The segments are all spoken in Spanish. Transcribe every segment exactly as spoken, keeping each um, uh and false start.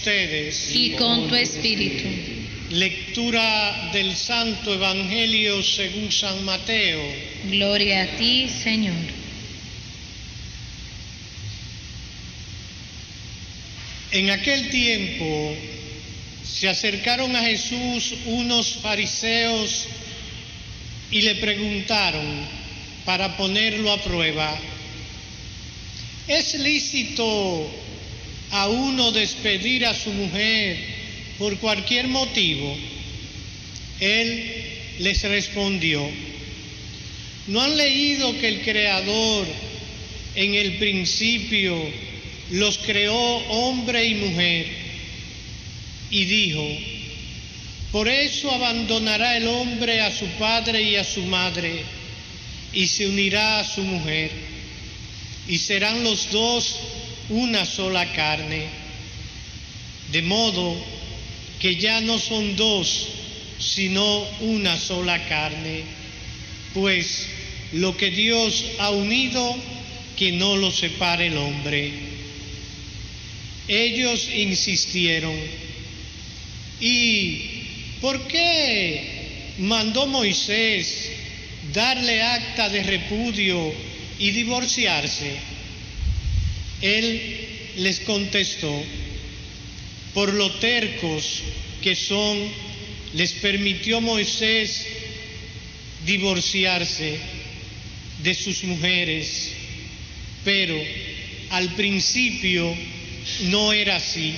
ustedes. Y con tu espíritu. Lectura del Santo Evangelio según San Mateo. Gloria a ti, Señor. En aquel tiempo se acercaron a Jesús unos fariseos y le preguntaron para ponerlo a prueba: ¿es lícito a uno despedir a su mujer por cualquier motivo? Él les respondió: ¿no han leído que el Creador en el principio los creó hombre y mujer? Y dijo: por eso abandonará el hombre a su padre y a su madre, y se unirá a su mujer, y serán los dos una sola carne. De modo que ya no son dos, sino una sola carne. Pues lo que Dios ha unido, que no lo separe el hombre. Ellos insistieron: ¿y por qué mandó Moisés darle acta de repudio y divorciarse? Él les contestó: por lo tercos que son, les permitió Moisés divorciarse de sus mujeres, pero al principio no era así.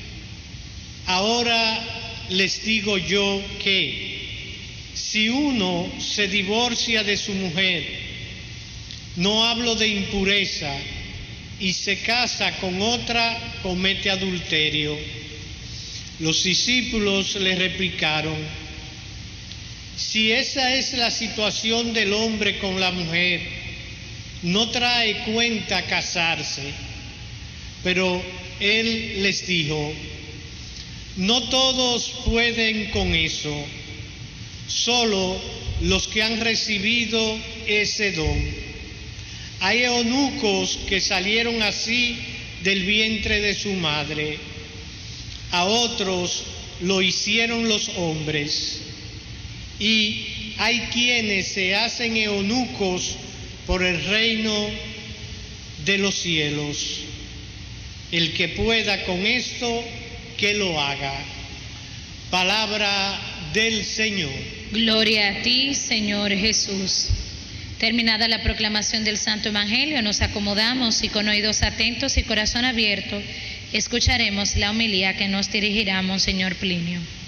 Ahora les digo yo que si uno se divorcia de su mujer, no hablo de impureza, y se casa con otra, comete adulterio. Los discípulos le replicaron: si esa es la situación del hombre con la mujer, no trae cuenta casarse. Pero él les dijo: no todos pueden con eso, solo los que han recibido ese don. Hay eunucos que salieron así del vientre de su madre, a otros lo hicieron los hombres, y hay quienes se hacen eunucos por el reino de los cielos. El que pueda con esto, que lo haga. Palabra del Señor. Gloria a ti, Señor Jesús. Terminada la proclamación del Santo Evangelio, nos acomodamos y con oídos atentos y corazón abierto escucharemos la homilía que nos dirigirá Monseñor Plinio.